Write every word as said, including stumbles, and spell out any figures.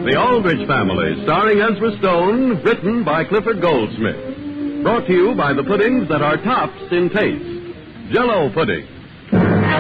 The Aldrich Family, starring Ezra Stone, written by Clifford Goldsmith. Brought to you by the puddings that are tops in taste. Jell-O pudding.